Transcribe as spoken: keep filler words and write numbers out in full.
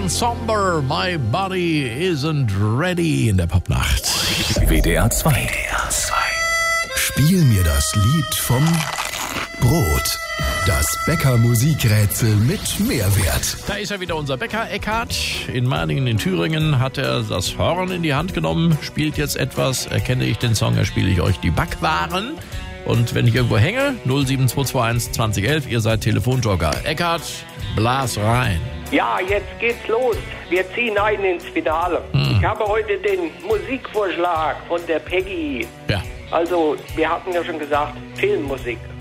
Ensemble, My Body Isn't Ready in der Popnacht. W D R zwei. W D R zwei. Spiel mir das Lied vom Brot. Das Bäcker-Musikrätsel mit Mehrwert. Da ist ja wieder unser Bäcker Eckhard. In Meiningen in Thüringen hat er das Horn in die Hand genommen, spielt jetzt etwas. Erkenne ich den Song, erspiele ich euch die Backwaren. Und wenn ich irgendwo hänge, null sieben zwei zwei eins zwanzig elf, ihr seid Telefonjoker. Eckhard, blas rein. Ja, jetzt geht's los. Wir ziehen ein ins Finale. Hm. Ich habe heute den Musikvorschlag von der Peggy. Ja. Also, wir hatten ja schon gesagt, Filmmusik.